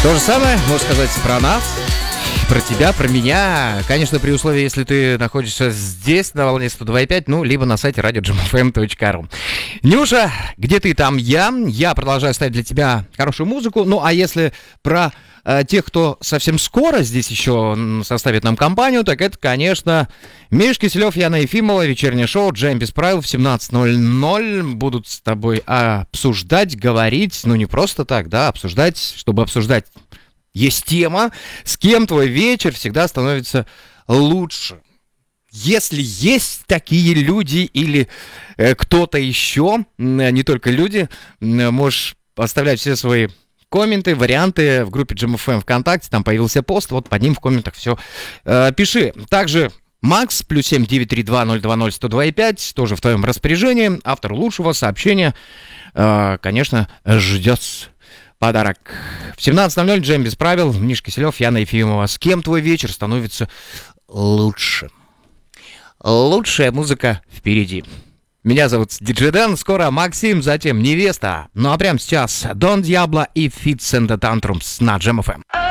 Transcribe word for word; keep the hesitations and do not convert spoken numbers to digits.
То же самое можно сказать про нас, про тебя, про меня. Конечно, при условии, если ты находишься здесь, на волне сто два и пять, ну, либо на сайте радио джем эф эм точка ру. Нюша, где ты, там я. Я продолжаю ставить для тебя хорошую музыку. Ну, а если про э, тех, кто совсем скоро здесь еще составит нам компанию, так это, конечно, Миш Киселев, Яна Ефимова, вечернее шоу «Джем без правил» в семнадцать ноль ноль. Будут с тобой обсуждать, говорить, ну, не просто так, да, обсуждать, чтобы обсуждать. Есть тема, с кем твой вечер всегда становится лучше. Если есть такие люди или э, кто-то еще, не только люди, можешь оставлять все свои комменты, варианты в группе Джем эф эм ВКонтакте. Там появился пост, вот под ним в комментах все э, пиши. Также Макс, плюс семь девять три два ноль два ноль сто два и пять, тоже в твоем распоряжении. Автор лучшего сообщения, э, конечно, ждет подарок. В семнадцать ноль ноль Джем без правил. Миш Киселев, Яна Ефимова. С кем твой вечер становится лучше? Лучшая музыка впереди. Меня зовут Диджей Дэн. Скоро Максим, затем Невеста. Ну а прямо сейчас Дон Диабло и Fits and the Tantrums на Джем эф эм.